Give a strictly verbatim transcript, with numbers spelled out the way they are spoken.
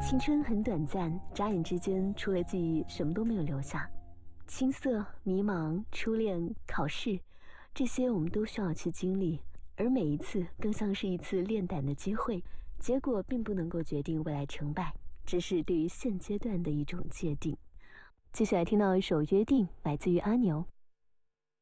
青春很短暂，眨眼之间，除了记忆，什么都没有留下。青涩、迷茫、初恋、考试，这些我们都需要去经历，而每一次更像是一次练胆的机会，结果并不能够决定未来成败，只是对于现阶段的一种界定。接下来听到一首《约定》，来自于阿牛。